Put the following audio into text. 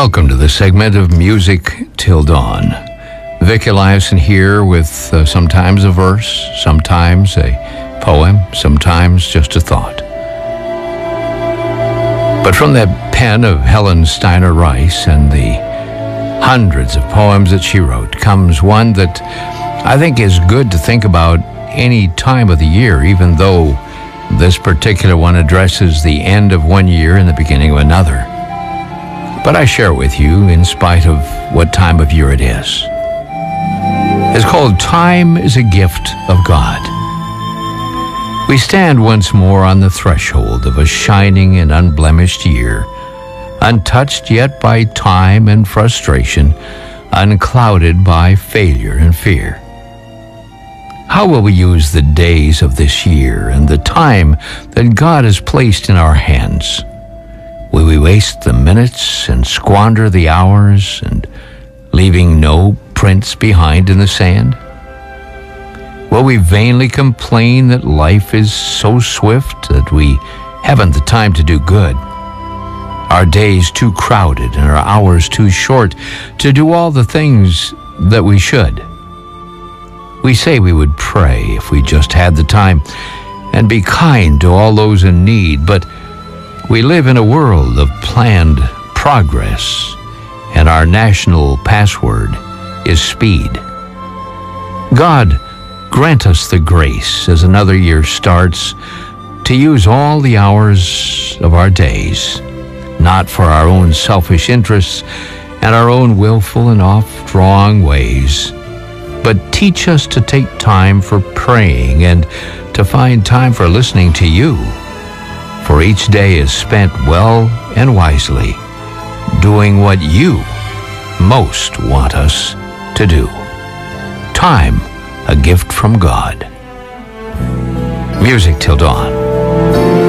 Welcome to this segment of Music Till Dawn. Vic Eliason here with sometimes a verse, sometimes a poem, sometimes just a thought. But from the pen of Helen Steiner Rice and the hundreds of poems that she wrote comes one that I think is good to think about any time of the year, even though this particular one addresses the end of one year and the beginning of another. But I share it with you in spite of what time of year it is. It's called Time is a Gift of God. We stand once more on the threshold of a shining and unblemished year, untouched yet by time and frustration, unclouded by failure and fear. How will we use the days of this year and the time that God has placed in our hands? Will we waste the minutes and squander the hours and leaving no prints behind in the sand? Will we vainly complain that life is so swift that we haven't the time to do good? Our days too crowded and our hours too short to do all the things that we should. We say we would pray if we just had the time and be kind to all those in need, but we live in a world of planned progress, and our national password is speed. God, grant us the grace as another year starts to use all the hours of our days, not for our own selfish interests and our own willful and oft wrong ways, but teach us to take time for praying and to find time for listening to you. For each day is spent well and wisely, doing what you most want us to do. Time, a gift from God. Music Till Dawn.